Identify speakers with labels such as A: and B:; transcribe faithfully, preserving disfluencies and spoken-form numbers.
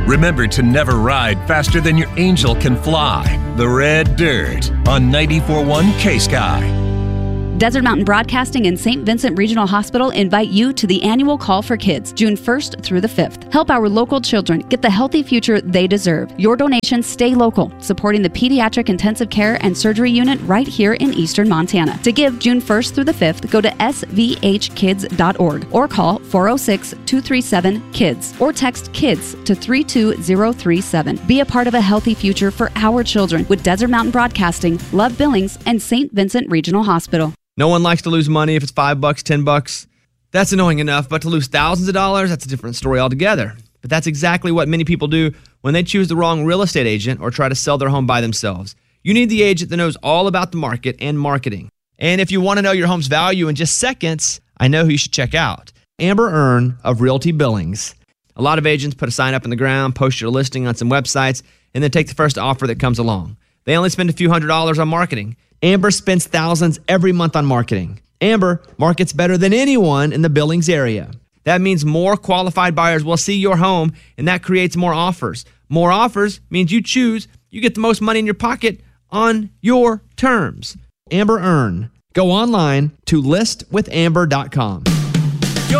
A: Remember to never ride faster than your angel can fly. The Red Dirt on ninety-four point one K-Sky.
B: Desert Mountain Broadcasting and Saint Vincent Regional Hospital invite you to the annual Call for Kids, June first through the fifth. Help our local children get the healthy future they deserve. Your donations stay local, supporting the Pediatric Intensive Care and Surgery Unit right here in eastern Montana. To give June first through the fifth, go to s v h kids dot org or call four oh six, two three seven, KIDS or text KIDS to three two zero three seven. Be a part of a healthy future for our children with Desert Mountain Broadcasting, Love Billings, and Saint Vincent Regional Hospital.
C: No one likes to lose money if it's five bucks, ten bucks. That's annoying enough, but to lose thousands of dollars, that's a different story altogether. But that's exactly what many people do when they choose the wrong real estate agent or try to sell their home by themselves. You need the agent that knows all about the market and marketing. And if you want to know your home's value in just seconds, I know who you should check out. Amber Earn of Realty Billings. A lot of agents put a sign up in the ground, post your listing on some websites, and then take the first offer that comes along. They only spend a few hundred dollars on marketing. Amber spends thousands every month on marketing. Amber markets better than anyone in the Billings area. That means more qualified buyers will see your home, and that creates more offers. More offers means you choose, you get the most money in your pocket on your terms. Amber Earn. Go online to list with amber dot com.